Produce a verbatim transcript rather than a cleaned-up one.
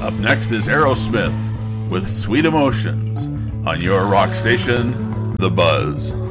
Up next is Aerosmith with Sweet Emotions on your rock station, The Buzz.